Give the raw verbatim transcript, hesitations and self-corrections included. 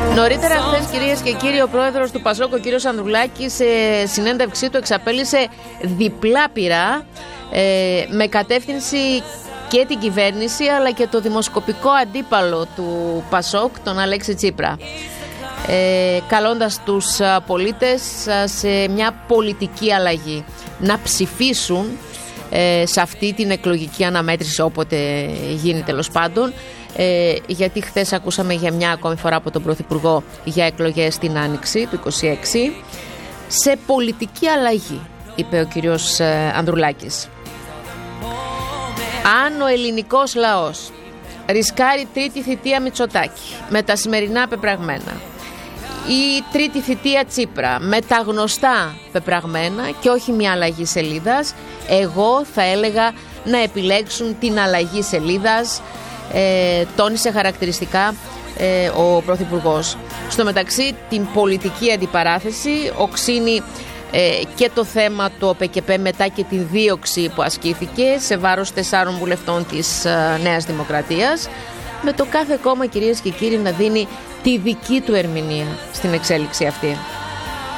Νωρίτερα χθες, κυρίες και κύριοι, ο πρόεδρος του Πασόκ, ο κύριος Ανδρουλάκης, σε συνέντευξή του εξαπέλυσε διπλά πυρά ε, με κατεύθυνση και την κυβέρνηση αλλά και το δημοσκοπικό αντίπαλο του Πασόκ, τον Αλέξη Τσίπρα, ε, καλώντας τους πολίτες σε μια πολιτική αλλαγή, να ψηφίσουν ε, σε αυτή την εκλογική αναμέτρηση όποτε γίνει, τέλος πάντων, ε, γιατί χθες ακούσαμε για μια ακόμη φορά από τον Πρωθυπουργό για εκλογές την Άνοιξη του είκοσι έξι, σε πολιτική αλλαγή, είπε ο κύριος ε, Ανδρουλάκης. Αν ο ελληνικός λαός ρισκάρει τρίτη θητεία Μητσοτάκη με τα σημερινά πεπραγμένα, η τρίτη θητεία Τσίπρα με τα γνωστά πεπραγμένα και όχι μια αλλαγή σελίδας, εγώ θα έλεγα να επιλέξουν την αλλαγή σελίδας, ε, τόνισε χαρακτηριστικά ε, ο Πρωθυπουργός. Στο μεταξύ, την πολιτική αντιπαράθεση οξύνει ε, και το θέμα του ΟΠΕΚΕΠΕ μετά και την δίωξη που ασκήθηκε σε βάρος τεσσάρων βουλευτών της ε, Νέας Δημοκρατίας, με το κάθε κόμμα, κυρίες και κύριοι, να δίνει τη δική του ερμηνεία στην εξέλιξη αυτή.